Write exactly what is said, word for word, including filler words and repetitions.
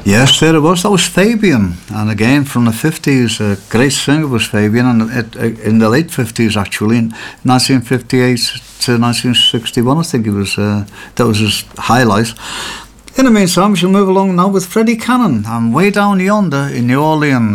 Yes, there it was. That was Fabian. And again, from the fifties, a great singer was Fabian. And it, it, in the late fifties, actually, in nineteen fifty-eight to nineteen sixty-one, I think it was, uh, that was his highlight. In the meantime, we shall move along now with Freddie Cannon. And Way Down Yonder in New Orleans.